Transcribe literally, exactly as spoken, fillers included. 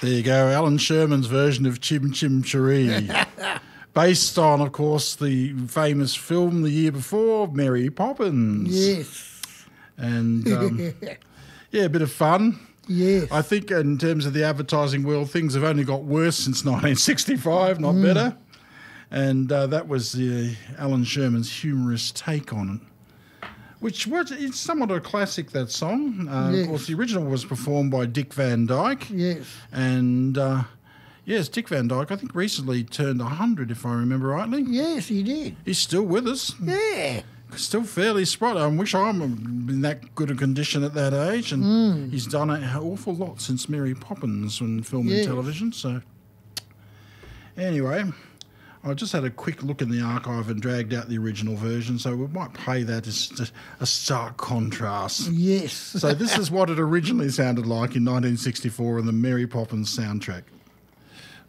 There you go, Alan Sherman's version of Chim Chim Cheree. Based on, of course, the famous film the year before, Mary Poppins. Yes. And, um, yeah, a bit of fun. Yes. I think in terms of the advertising world, things have only got worse since nineteen sixty-five, not mm. better. And uh, that was uh, Alan Sherman's humorous take on it, which was it's somewhat a classic, that song. Uh, yes. Of course, the original was performed by Dick Van Dyke. Yes. And, uh, yes, Dick Van Dyke, I think recently turned one hundred, if I remember rightly. Yes, he did. He's still with us. Yeah. Still fairly spry. I wish I'm in that good a condition at that age. And mm. he's done an awful lot since Mary Poppins on film yes. and television. So, anyway, I just had a quick look in the archive and dragged out the original version, so we might play that as a stark contrast. Yes. So this is what it originally sounded like in nineteen sixty-four on the Mary Poppins soundtrack.